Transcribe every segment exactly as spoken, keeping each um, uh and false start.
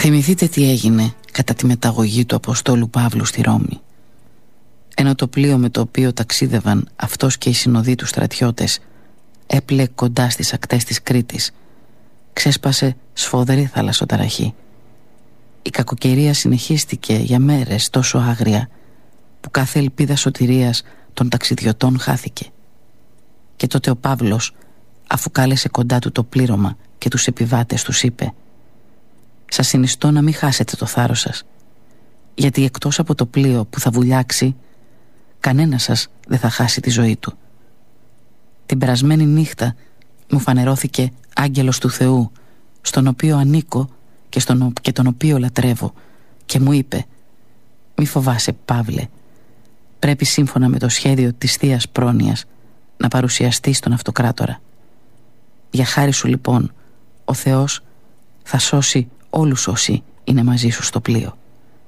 Θυμηθείτε τι έγινε κατά τη μεταγωγή του Αποστόλου Παύλου στη Ρώμη. Ενώ το πλοίο με το οποίο ταξίδευαν αυτός και οι συνοδοί του στρατιώτες έπλεε κοντά στις ακτές της Κρήτης, ξέσπασε σφοδρή θαλασσοταραχή. Η κακοκαιρία συνεχίστηκε για μέρες τόσο άγρια που κάθε ελπίδα σωτηρίας των ταξιδιωτών χάθηκε. Και τότε ο Παύλος, αφού κάλεσε κοντά του το πλήρωμα και τους επιβάτες, τους είπε: «Σας συνιστώ να μην χάσετε το θάρρος σας, γιατί εκτός από το πλοίο που θα βουλιάξει, κανένας σας δεν θα χάσει τη ζωή του. Την περασμένη νύχτα μου φανερώθηκε άγγελος του Θεού, στον οποίο ανήκω και, στον, και τον οποίο λατρεύω, και μου είπε: «Μη φοβάσαι, Παύλε, πρέπει σύμφωνα με το σχέδιο της Θείας Πρόνοιας να παρουσιαστείς στον Αυτοκράτορα. Για χάρη σου λοιπόν ο Θεός θα σώσει όλους όσοι είναι μαζί σου στο πλοίο».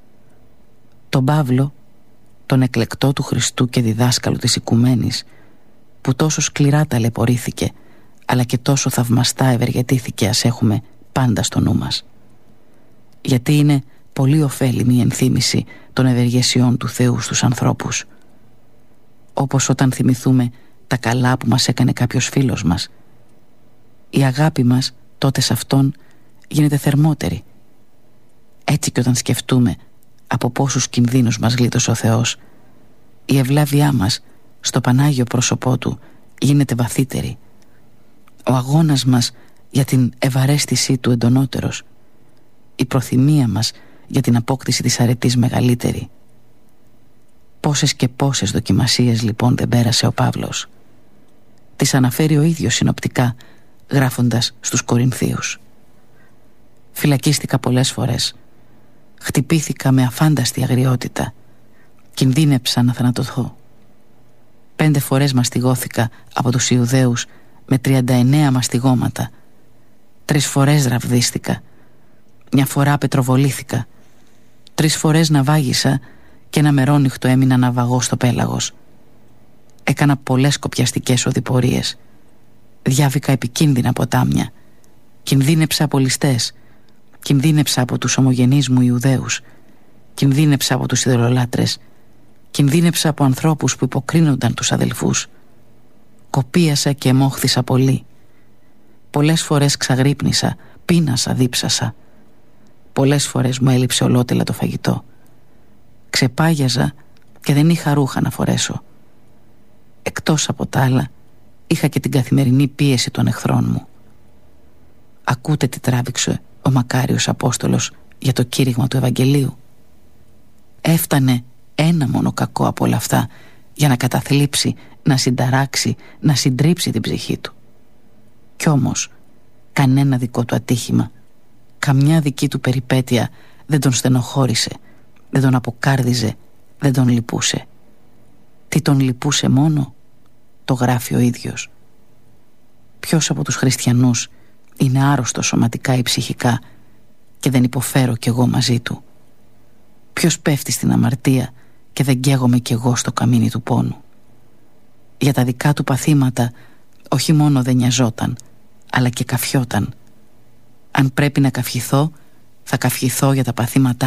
Τον Παύλο, τον εκλεκτό του Χριστού και διδάσκαλο της οικουμένης, που τόσο σκληρά ταλαιπωρήθηκε αλλά και τόσο θαυμαστά ευεργετήθηκε, ας έχουμε πάντα στο νου μας. Γιατί είναι πολύ ωφέλιμη η ενθύμηση των ευεργεσιών του Θεού στους ανθρώπους. Όπως όταν θυμηθούμε τα καλά που μας έκανε κάποιος φίλος μας, η αγάπη μας τότε σε αυτόν γίνεται θερμότερη. Έτσι και όταν σκεφτούμε από πόσους κινδύνους μας γλίτωσε ο Θεός, η ευλάβειά μας στο Πανάγιο πρόσωπό του γίνεται βαθύτερη. Ο αγώνας μας για την ευαρέστησή του εντονότερος, η προθυμία μας για την απόκτηση της αρετής μεγαλύτερη. Πόσες και πόσες δοκιμασίες λοιπόν δεν πέρασε ο Παύλος. Τις αναφέρει ο ίδιος συνοπτικά, γράφοντας στους Κορινθίους: «Φυλακίστηκα πολλές φορές, χτυπήθηκα με αφάνταστη αγριότητα, κινδύνεψα να θανατωθώ. Πέντε φορές μαστιγώθηκα από τους Ιουδαίους με τριάντα εννέα μαστιγώματα. Τρεις φορές ραβδίστηκα, μια φορά πετροβολήθηκα, τρεις φορές ναυάγησα και ένα μερόνυχτο έμεινα ναυαγός στο πέλαγος. Έκανα πολλές σκοπιαστικές οδηπορίες, διάβηκα επικίνδυνα ποτάμια, κινδύνεψα από ληστές, κινδύνεψα από τους ομογενείς μου Ιουδαίους, κινδύνεψα από τους ιδωλολάτρες, κινδύνεψα από ανθρώπους που υποκρίνονταν τους αδελφούς. Κοπίασα και εμόχθησα πολύ. Πολλές φορές ξαγρύπνησα, πείνασα, δίψασα. Πολλές φορές μου έλειψε ολότελα το φαγητό. Ξεπάγιαζα και δεν είχα ρούχα να φορέσω. Εκτός από τα άλλα, είχα και την καθημερινή πίεση των εχθρών μου». Ακούτε τι τράβηξε ο μακάριος Απόστολος για το κήρυγμα του Ευαγγελίου. Έφτανε ένα μόνο κακό από όλα αυτά για να καταθλίψει, να συνταράξει, να συντρίψει την ψυχή του. Κι όμως κανένα δικό του ατύχημα, καμιά δική του περιπέτεια δεν τον στενοχώρησε, δεν τον αποκάρδιζε, δεν τον λυπούσε. Τι τον λυπούσε μόνο? Το γράφει ο ίδιος. Ποιος από τους χριστιανούς είναι άρρωστος σωματικά ή ψυχικά και δεν υποφέρω κι εγώ μαζί του? Ποιος πέφτει στην αμαρτία και δεν καίγομαι κι εγώ στο καμίνι του πόνου? Για τα δικά του παθήματα όχι μόνο δεν νοιαζόταν, αλλά και καφιόταν. Αν πρέπει να καυχηθώ, θα καυχηθώ για τα παθήματά